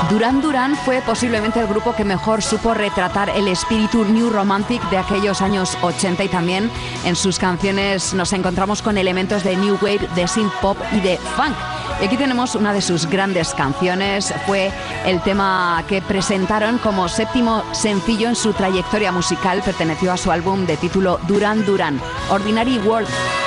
Duran Duran fue posiblemente el grupo que mejor supo retratar el espíritu New Romantic de aquellos años 80 y también en sus canciones nos encontramos con elementos de New Wave, de synth pop y de funk. Y aquí tenemos una de sus grandes canciones, fue el tema que presentaron como séptimo sencillo en su trayectoria musical, perteneció a su álbum de título Duran Duran, Ordinary World.